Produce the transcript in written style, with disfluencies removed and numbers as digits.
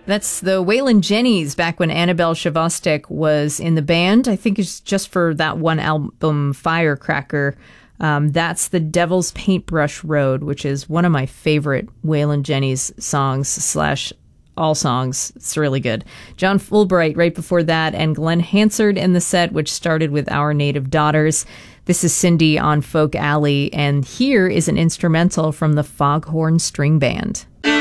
That's the Waylon Jennings back when Annabelle Shavostek was in the band. I think it's just for that one album, Firecracker. That's The Devil's Paintbrush Road, which is one of my favorite Waylon Jennings songs / all songs. It's really good. John Fulbright right before that, and Glenn Hansard in the set, which started with Our Native Daughters. This is Cindy on Folk Alley, and here is an instrumental from the Foghorn String Band.